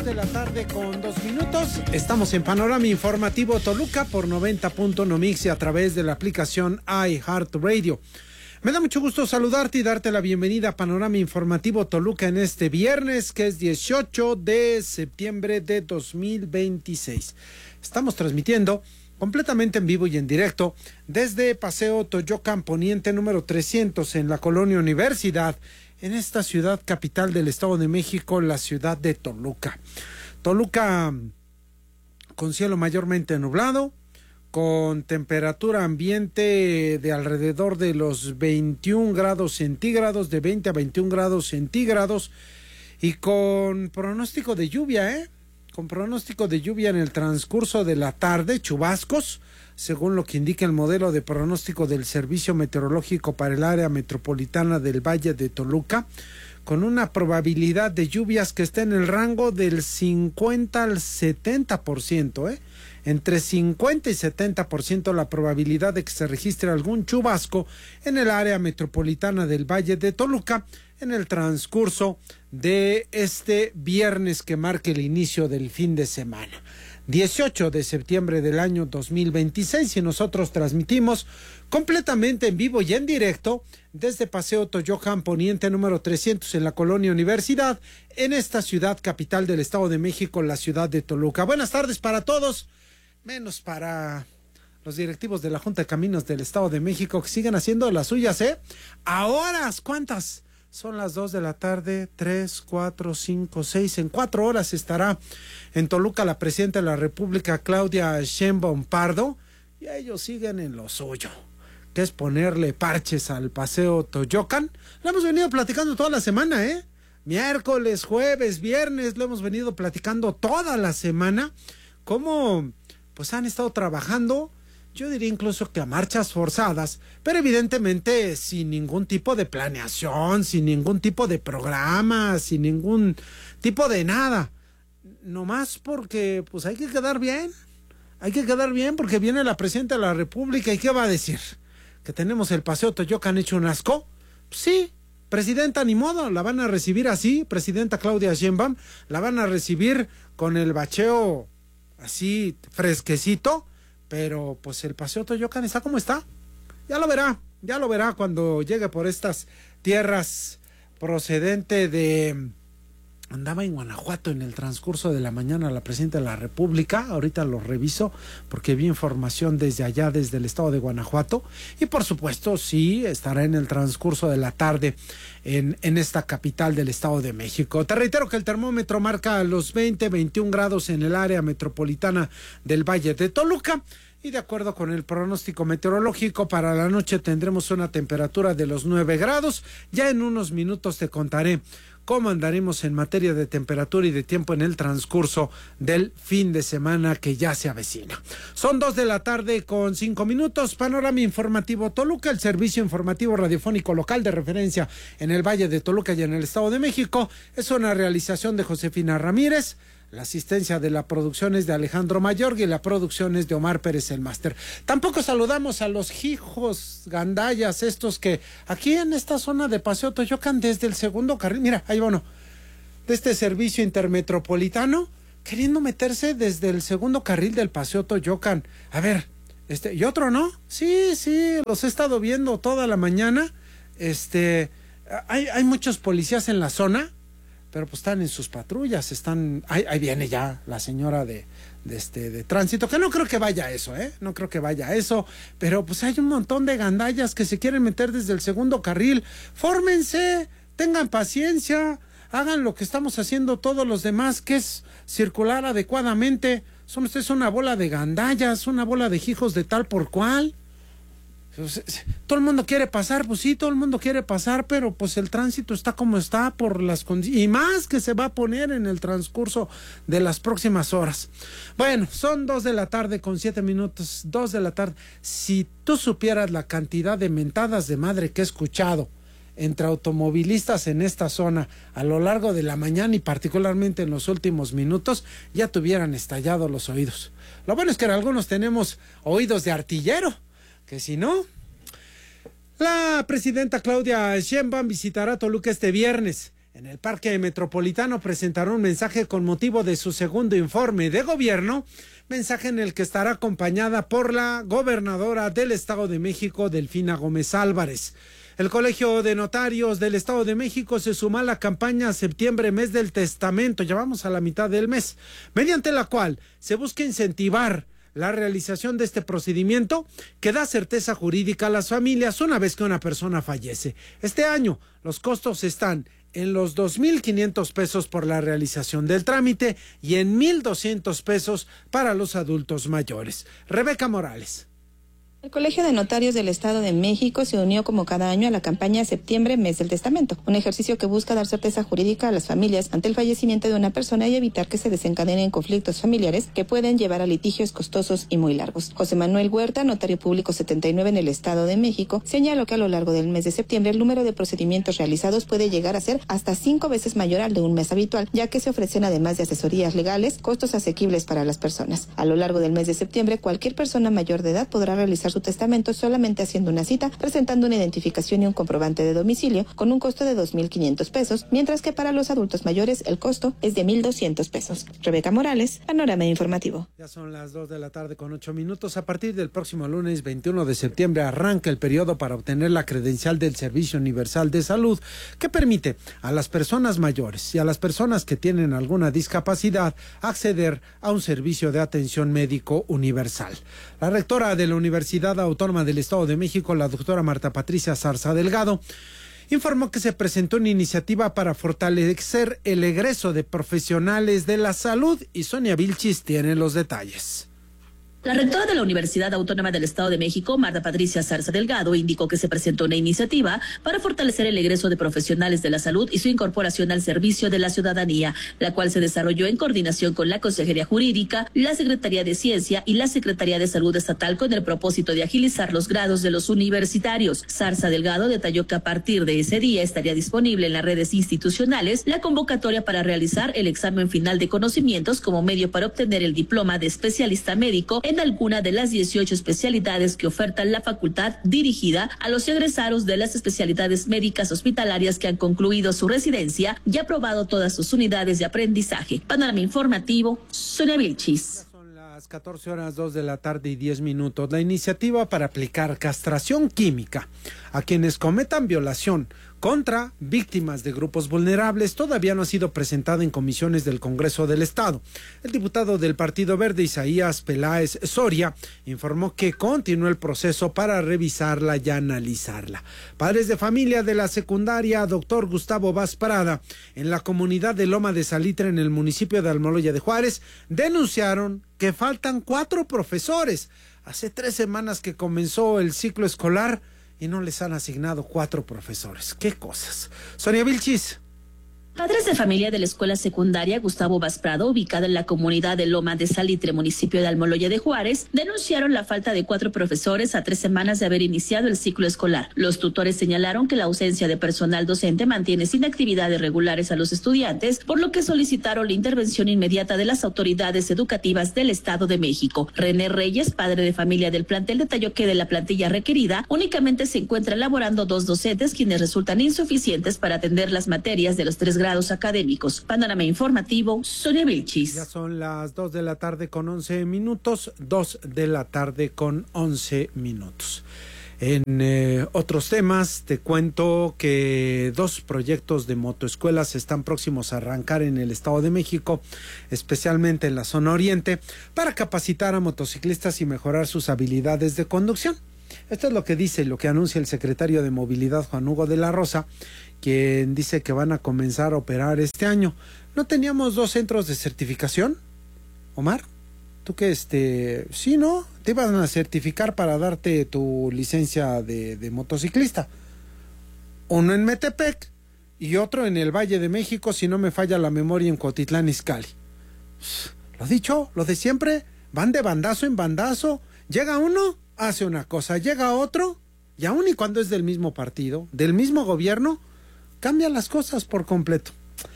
2:02 Estamos en Panorama Informativo Toluca por 90.1 Mix y a través de la aplicación iHeartRadio. Me da mucho gusto saludarte y darte la bienvenida a Panorama Informativo Toluca en este viernes, que es 18 de septiembre de 2026. Estamos transmitiendo completamente en vivo y en directo desde Paseo Toyocan Poniente número 300 en la Colonia Universidad, en esta ciudad capital del Estado de México, la ciudad de Toluca. Toluca con cielo mayormente nublado, con temperatura ambiente de alrededor de los 21 grados centígrados, de 20 a 21 grados centígrados, y con pronóstico de lluvia, con pronóstico de lluvia en el transcurso de la tarde, chubascos, según lo que indica el modelo de pronóstico del Servicio Meteorológico para el área metropolitana del Valle de Toluca, con una probabilidad de lluvias que está en el rango del 50 al 70%, entre 50 y 70% la probabilidad de que se registre algún chubasco en el área metropolitana del Valle de Toluca en el transcurso de este viernes que marque el inicio del fin de semana. 18 de septiembre del año 2026 y nosotros transmitimos completamente en vivo y en directo desde Paseo Toyocan Poniente número 300 en la Colonia Universidad, en esta ciudad capital del Estado de México, la ciudad de Toluca. Buenas tardes para todos, menos para los directivos de la Junta de Caminos del Estado de México, que siguen haciendo las suyas, a horas. ¿Cuántas? Son las 2 de la tarde, 3, 4, 5, 6. En 4 horas estará en Toluca la presidenta de la República, Claudia Sheinbaum Pardo, y ellos siguen en lo suyo, que es ponerle parches al Paseo Toyocan. Lo hemos venido platicando toda la semana, miércoles, jueves, viernes, lo hemos venido platicando toda la semana, cómo pues han estado trabajando, yo diría incluso que a marchas forzadas, pero evidentemente sin ningún tipo de planeación, sin ningún tipo de programa, sin ningún tipo de nada. Nomás porque pues hay que quedar bien porque viene la presidenta de la República. ¿Y qué va a decir? ¿Que tenemos el Paseo Toyocan hecho un asco? Pues sí, presidenta, ni modo, la van a recibir así, presidenta Claudia Sheinbaum, la van a recibir con el bacheo así fresquecito. Pero pues el Paseo Toyocan está como está. Ya lo verá cuando llegue por estas tierras procedente de... Andaba en Guanajuato en el transcurso de la mañana la presidenta de la República. Ahorita lo reviso porque vi información desde allá, desde el estado de Guanajuato. Y por supuesto sí estará en el transcurso de la tarde en esta capital del Estado de México. Te reitero que el termómetro marca los 21 grados en el área metropolitana del Valle de Toluca. Y de acuerdo con el pronóstico meteorológico, para la noche tendremos una temperatura de los 9 grados. Ya en unos minutos te contaré cómo andaremos en materia de temperatura y de tiempo en el transcurso del fin de semana que ya se avecina. Son 2 de la tarde con 5 minutos. Panorama Informativo Toluca, el servicio informativo radiofónico local de referencia en el Valle de Toluca y en el Estado de México. Es una realización de Josefina Ramírez. La asistencia de la producción es de Alejandro Mayorga y la producción es de Omar Pérez, el máster. Tampoco saludamos a los hijos gandallas, estos que aquí en esta zona de Paseo Toyocan, desde el segundo carril, mira, ahí va uno, de este servicio intermetropolitano, queriendo meterse desde el segundo carril del Paseo Toyocan. A ver, ¿y otro no? Sí, los he estado viendo toda la mañana. Hay muchos policías en la zona, pero pues están en sus patrullas, ahí viene ya la señora de tránsito, que no creo que vaya a eso, no creo que vaya a eso, pero pues hay un montón de gandallas que se quieren meter desde el segundo carril. Fórmense, tengan paciencia, hagan lo que estamos haciendo todos los demás, que es circular adecuadamente. Son ustedes una bola de gandallas, una bola de hijos de tal por cual. Todo el mundo quiere pasar, pues sí, todo el mundo quiere pasar, pero pues el tránsito está como está por las condiciones, y más que se va a poner en el transcurso de las próximas horas. Bueno, son 2 de la tarde con 7 minutos, 2 de la tarde. Si tú supieras la cantidad de mentadas de madre que he escuchado entre automovilistas en esta zona a lo largo de la mañana y particularmente en los últimos minutos, ya te hubieran estallado los oídos. Lo bueno es que algunos tenemos oídos de artillero, que si no, la presidenta Claudia Sheinbaum visitará Toluca este viernes En el Parque Metropolitano presentaron un mensaje con motivo de su segundo informe de gobierno, mensaje en el que estará acompañada por la gobernadora del Estado de México, Delfina Gómez Álvarez. El Colegio de Notarios del Estado de México se suma a la campaña Septiembre, Mes del Testamento, ya vamos a la mitad del mes, mediante la cual se busca incentivar la realización de este procedimiento que da certeza jurídica a las familias una vez que una persona fallece. Este año los costos están en los 2,500 pesos por la realización del trámite y en 1,200 pesos para los adultos mayores. Rebeca Morales. El Colegio de Notarios del Estado de México se unió como cada año a la campaña Septiembre, Mes del Testamento, un ejercicio que busca dar certeza jurídica a las familias ante el fallecimiento de una persona y evitar que se desencadenen conflictos familiares que pueden llevar a litigios costosos y muy largos. José Manuel Huerta, notario público 79 en el Estado de México, señaló que a lo largo del mes de septiembre el número de procedimientos realizados puede llegar a ser hasta 5 veces mayor al de un mes habitual, ya que se ofrecen además de asesorías legales, costos asequibles para las personas. A lo largo del mes de septiembre, cualquier persona mayor de edad podrá realizar su testamento solamente haciendo una cita, presentando una identificación y un comprobante de domicilio con un costo de 2,500 pesos, mientras que para los adultos mayores el costo es de 1,200 pesos. Rebeca Morales, Panorama Informativo. Ya son las 2:08 A partir del próximo lunes 21 de septiembre arranca el periodo para obtener la credencial del Servicio Universal de Salud, que permite a las personas mayores y a las personas que tienen alguna discapacidad acceder a un servicio de atención médico universal. La rectora de la Universidad Autónoma del Estado de México, la doctora Marta Patricia Zarza Delgado, informó que se presentó una iniciativa para fortalecer el egreso de profesionales de la salud y Sonia Vilchis tiene los detalles. La rectora de la Universidad Autónoma del Estado de México, Marta Patricia Zarza Delgado, indicó que se presentó una iniciativa para fortalecer el egreso de profesionales de la salud y su incorporación al servicio de la ciudadanía, la cual se desarrolló en coordinación con la Consejería Jurídica, la Secretaría de Ciencia y la Secretaría de Salud Estatal con el propósito de agilizar los grados de los universitarios. Zarza Delgado detalló que a partir de ese día estaría disponible en las redes institucionales la convocatoria para realizar el examen final de conocimientos como medio para obtener el diploma de especialista médico en alguna de las 18 especialidades que oferta la facultad, dirigida a los egresados de las especialidades médicas hospitalarias que han concluido su residencia y aprobado todas sus unidades de aprendizaje. Panorama Informativo, Sonia Vilchis. Son las 14:02 La iniciativa para aplicar castración química a quienes cometan violación contra víctimas de grupos vulnerables todavía no ha sido presentada en comisiones del Congreso del Estado. El diputado del Partido Verde, Isaías Peláez Soria, informó que continuó el proceso para revisarla y analizarla. Padres de familia de la secundaria Dr. Gustavo Vaz Prada, en la comunidad de Loma de Salitre, en el municipio de Almoloya de Juárez, denunciaron que faltan 4 profesores. Hace 3 semanas que comenzó el ciclo escolar y no les han asignado 4 profesores. ¡Qué cosas! Sonia Vilchis. Padres de familia de la escuela secundaria Gustavo Vaz Prado, ubicada en la comunidad de Loma de Salitre, municipio de Almoloya de Juárez, denunciaron la falta de 4 profesores a 3 semanas de haber iniciado el ciclo escolar. Los tutores señalaron que la ausencia de personal docente mantiene sin actividades regulares a los estudiantes, por lo que solicitaron la intervención inmediata de las autoridades educativas del Estado de México. René Reyes, padre de familia del plantel, detalló que de la plantilla requerida únicamente se encuentran laborando 2 docentes, quienes resultan insuficientes para atender las materias de los 3 grados académicos. Panorama Informativo, Sonia Vilchis. Ya son las 2:11 2:11 En otros temas, te cuento que 2 proyectos de motoescuelas están próximos a arrancar en el Estado de México, especialmente en la zona oriente, para capacitar a motociclistas y mejorar sus habilidades de conducción. Esto es lo que dice y lo que anuncia el secretario de Movilidad, Juan Hugo de la Rosa, quien dice que van a comenzar a operar este año. ¿No teníamos 2 centros de certificación, Omar? ¿Tú qué sí, no? Te iban a certificar para darte tu licencia de motociclista. Uno en Metepec y otro en el Valle de México, si no me falla la memoria, en Cuautitlán Izcalli. Lo dicho, lo de siempre, van de bandazo en bandazo. Llega uno, hace una cosa, llega otro, y aun y cuando es del mismo partido, del mismo gobierno, cambian las cosas por completo.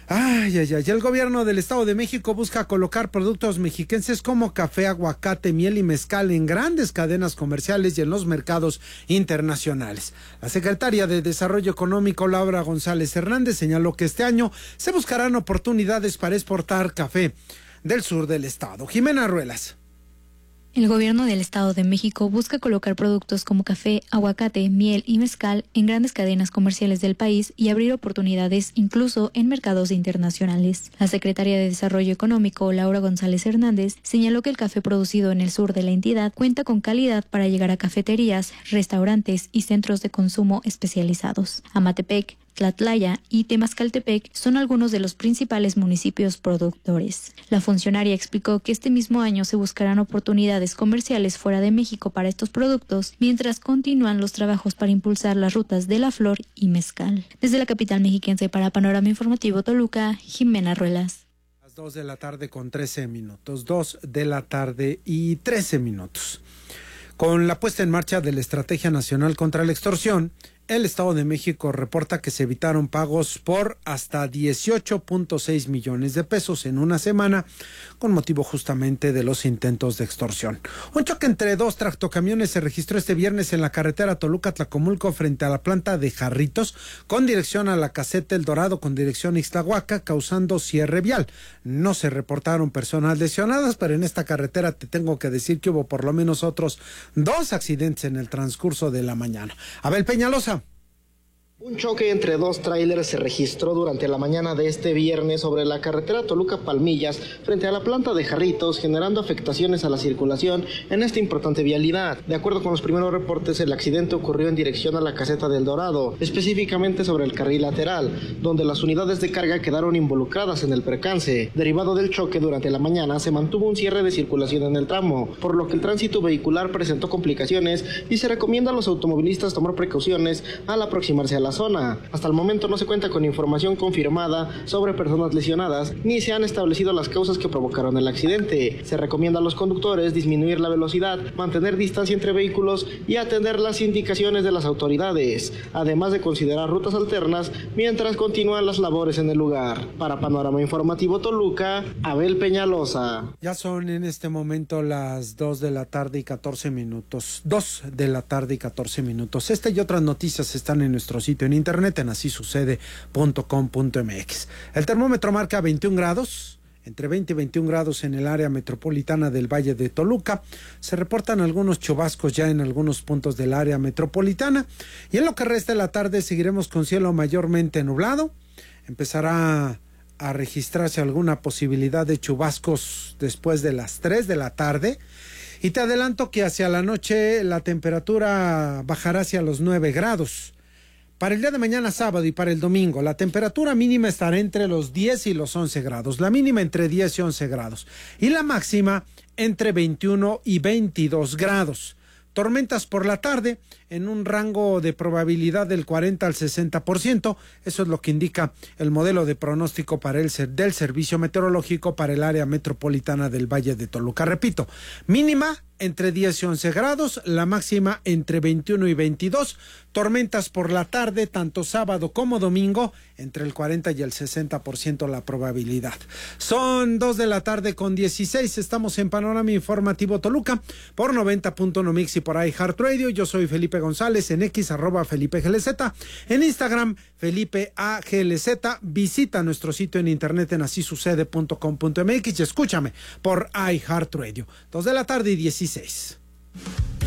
El gobierno del Estado de México busca colocar productos mexiquenses como café, aguacate, miel y mezcal en grandes cadenas comerciales y en los mercados internacionales. La secretaria de Desarrollo Económico, Laura González Hernández, señaló que este año se buscarán oportunidades para exportar café del sur del estado. Jimena Ruelas. El gobierno del Estado de México busca colocar productos como café, aguacate, miel y mezcal en grandes cadenas comerciales del país y abrir oportunidades incluso en mercados internacionales. La secretaria de Desarrollo Económico, Laura González Hernández, señaló que el café producido en el sur de la entidad cuenta con calidad para llegar a cafeterías, restaurantes y centros de consumo especializados. Amatepec, Tlatlaya y Temascaltepec son algunos de los principales municipios productores. La funcionaria explicó que este mismo año se buscarán oportunidades comerciales fuera de México para estos productos, mientras continúan los trabajos para impulsar las rutas de la flor y mezcal. Desde la capital mexiquense para Panorama Informativo Toluca, Jimena Ruelas. 2 de la tarde con 13 minutos, 2 de la tarde y 13 minutos. Con la puesta en marcha de la Estrategia Nacional contra la Extorsión, el Estado de México reporta que se evitaron pagos por hasta 18.6 millones de pesos en una semana, con motivo justamente de los intentos de extorsión. Un choque entre dos tractocamiones se registró este viernes en la carretera Toluca-Tlacomulco frente a la planta de Jarritos, con dirección a la caseta El Dorado, con dirección a Ixtlahuaca, causando cierre vial. No se reportaron personas lesionadas, pero en esta carretera te tengo que decir que hubo por lo menos otros 2 accidentes en el transcurso de la mañana. Abel Peñalosa. Un choque entre 2 tráilers se registró durante la mañana de este viernes sobre la carretera Toluca-Palmillas frente a la planta de Jarritos, generando afectaciones a la circulación en esta importante vialidad. De acuerdo con los primeros reportes, el accidente ocurrió en dirección a la caseta del Dorado, específicamente sobre el carril lateral, donde las unidades de carga quedaron involucradas en el percance. Derivado del choque durante la mañana, se mantuvo un cierre de circulación en el tramo, por lo que el tránsito vehicular presentó complicaciones y se recomienda a los automovilistas tomar precauciones al aproximarse a la zona. Hasta el momento no se cuenta con información confirmada sobre personas lesionadas, ni se han establecido las causas que provocaron el accidente. Se recomienda a los conductores disminuir la velocidad, mantener distancia entre vehículos y atender las indicaciones de las autoridades, además de considerar rutas alternas mientras continúan las labores en el lugar. Para Panorama Informativo Toluca, Abel Peñalosa. Ya son en este momento las 2 de la tarde y 14 minutos. 2 de la tarde y 14 minutos. Esta y otras noticias están en nuestro sitio en internet en asisucede.com.mx. El termómetro marca 21 grados, entre 20 y 21 grados en el área metropolitana del Valle de Toluca. Se reportan algunos chubascos ya en algunos puntos del área metropolitana, y en lo que resta de la tarde seguiremos con cielo mayormente nublado. Empezará a registrarse alguna posibilidad de chubascos después de las 3 de la tarde. Y te adelanto que hacia la noche la temperatura bajará hacia los 9 grados. Para el día de mañana sábado y para el domingo, la temperatura mínima estará entre los 10 y los 11 grados, la mínima entre 10 y 11 grados, y la máxima entre 21 y 22 grados. Tormentas por la tarde en un rango de probabilidad del 40 al 60%. Eso es lo que indica el modelo de pronóstico para del Servicio Meteorológico para el área metropolitana del Valle de Toluca. Repito, mínima entre 10 y 11 grados, la máxima entre 21 y 22. Tormentas por la tarde, tanto sábado como domingo, entre el 40 y el 60% la probabilidad. Son 2 de la tarde con 16. Estamos en Panorama Informativo Toluca por 90.1 Mix y por iHeartRadio. Yo soy Felipe González, en X @FelipeGLZ, en Instagram Felipe AGLZ. Visita nuestro sitio en internet en asisucede.com.mx y escúchame por iHeartRadio. 2 de la tarde y 16.